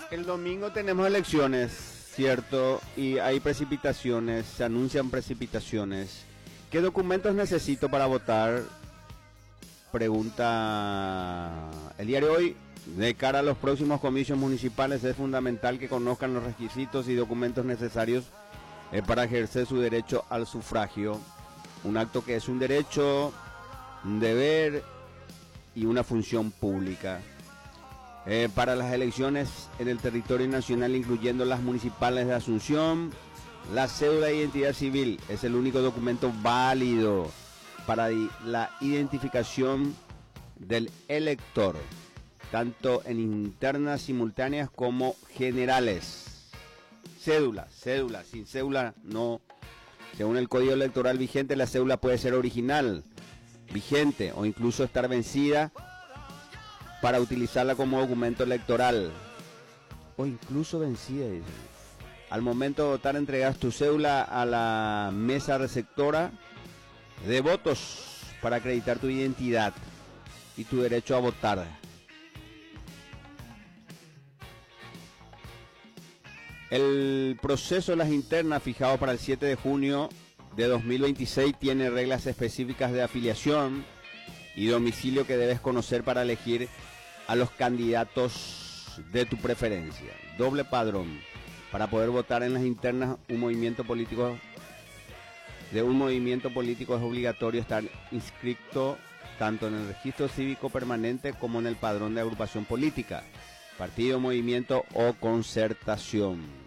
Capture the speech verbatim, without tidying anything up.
El domingo tenemos elecciones, ¿cierto? Y hay precipitaciones, se anuncian precipitaciones. ¿Qué documentos necesito para votar? Pregunta el diario Hoy. De cara a los próximos comicios municipales es fundamental que conozcan los requisitos y documentos necesarios eh, para ejercer su derecho al sufragio. Un acto que es un derecho, un deber y una función pública. Eh, para las elecciones en el territorio nacional, incluyendo las municipales de Asunción, la cédula de identidad civil es el único documento válido para la identificación del elector, tanto en internas simultáneas como generales. Cédula, cédula, sin cédula no. Según el Código Electoral vigente, la cédula puede ser original, vigente o incluso estar vencida para utilizarla como documento electoral. O incluso vencida, dice. Al momento de votar entregas tu cédula a la mesa receptora de votos para acreditar tu identidad y tu derecho a votar. El proceso de las internas fijado para el siete de junio de dos mil veintiséis tiene reglas específicas de afiliación y domicilio que debes conocer para elegir a los candidatos de tu preferencia. Doble padrón. Para poder votar en las internas un movimiento político de un movimiento político es obligatorio estar inscrito tanto en el registro cívico permanente como en el padrón de agrupación política, partido, movimiento o concertación.